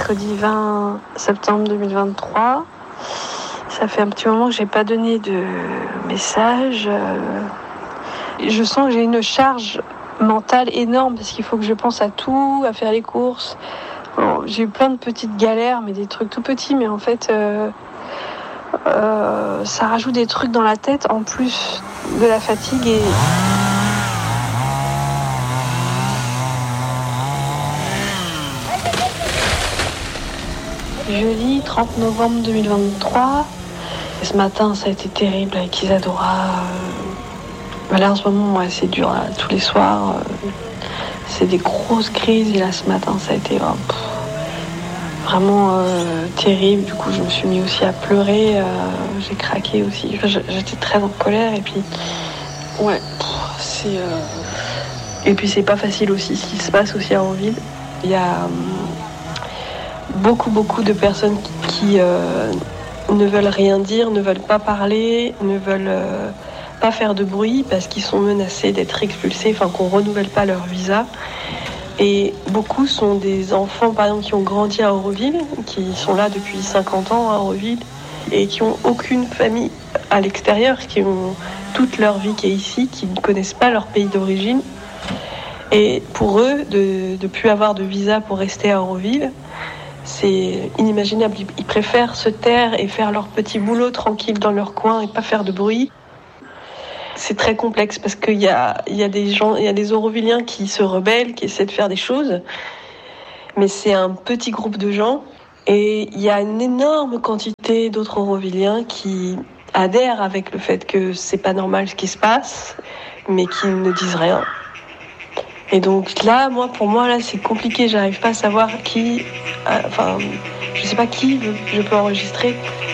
mercredi 20 septembre 2023. Ça fait un petit moment que j'ai pas donné de message. Je sens que j'ai une charge mentale énorme parce qu'il faut que je pense à tout, à faire les courses. Bon, j'ai eu plein de petites galères, mais des trucs tout petits, mais en fait, ça rajoute des trucs dans la tête en plus de la fatigue et... Jeudi 30 novembre 2023. Et ce matin, ça a été terrible avec Isadora. Là, en ce moment, ouais, c'est dur. Là, tous les soirs, c'est des grosses crises. Et là, ce matin, ça a été vraiment terrible. Du coup, je me suis mis aussi à pleurer. J'ai craqué aussi. J'étais très en colère. Et puis, ouais, c'est... Et puis, c'est pas facile aussi ce qui se passe aussi à Auroville. Il y a... beaucoup de personnes qui ne veulent rien dire, ne veulent pas parler, ne veulent pas faire de bruit parce qu'ils sont menacés d'être expulsés, enfin qu'on renouvelle pas leur visa. Et beaucoup sont des enfants, par exemple, qui ont grandi à Auroville, qui sont là depuis 50 ans à Auroville et qui ont aucune famille à l'extérieur, qui ont toute leur vie qui est ici, qui ne connaissent pas leur pays d'origine. Et pour eux, de ne plus avoir de visa pour rester à Auroville, c'est inimaginable. Ils préfèrent se taire et faire leur petit boulot tranquille dans leur coin et pas faire de bruit. C'est très complexe parce qu'il y a des gens, il y a des Aurovilliens qui se rebellent, qui essaient de faire des choses. Mais c'est un petit groupe de gens et il y a une énorme quantité d'autres Aurovilliens qui adhèrent avec le fait que c'est pas normal ce qui se passe, mais qui ne disent rien. Et donc là, pour moi, c'est compliqué. J'arrive pas à savoir qui... je sais pas qui je peux enregistrer.